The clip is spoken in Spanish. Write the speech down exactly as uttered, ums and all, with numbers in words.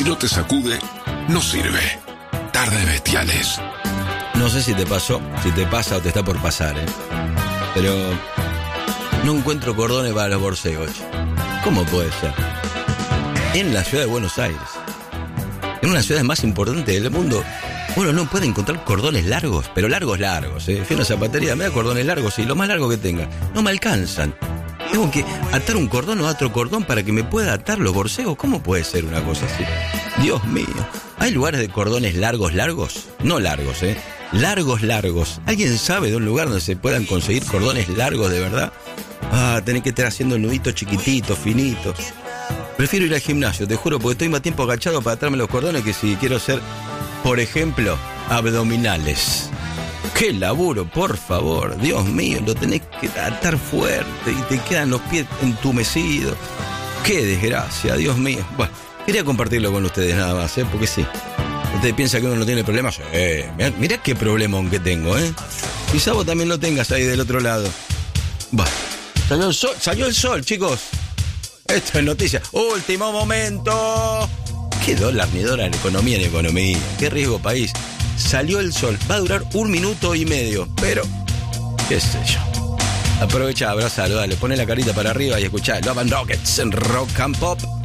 Si no te sacude, no sirve. Tardes bestiales. No sé si te pasó, si te pasa o te está por pasar, ¿eh? Pero no encuentro cordones para los borseos. ¿Cómo puede ser? En la ciudad de Buenos Aires, en una de las ciudades más importantes del mundo, uno no puede encontrar cordones largos, pero largos, largos, ¿eh? Fui a una zapatería, me da cordones largos y lo más largo que tenga. No me alcanzan. Tengo que atar un cordón o otro cordón para que me pueda atar los borseos. ¿Cómo puede ser una cosa así? Dios mío. ¿Hay lugares de cordones largos, largos? No largos, ¿eh? Largos, largos. ¿Alguien sabe de un lugar donde se puedan conseguir cordones largos de verdad? Ah, tenés que estar haciendo nuditos chiquititos, finitos. Prefiero ir al gimnasio, te juro, porque estoy más tiempo agachado para atarme los cordones que si quiero hacer, por ejemplo, abdominales. ¡Qué laburo, por favor! Dios mío, lo tenés que atar fuerte y te quedan los pies entumecidos. ¡Qué desgracia, Dios mío! Bueno, quería compartirlo con ustedes nada más, ¿eh? Porque sí. ¿Usted piensa que uno no tiene problemas? Eh, mirá, mirá qué problemón que tengo, ¿eh? Quizá vos también lo tengas ahí del otro lado. Bueno, salió el sol, salió el sol, chicos. Esto es noticia. ¡Último momento! ¡Qué dólar ni dólar! Economía en economía. ¡Qué riesgo país! Salió el sol. Va a durar un minuto y medio. Pero, qué sé yo. Aprovecha, abrazalo, dale. Pone la carita para arriba y escuchá Love and Rockets en Rock and Pop.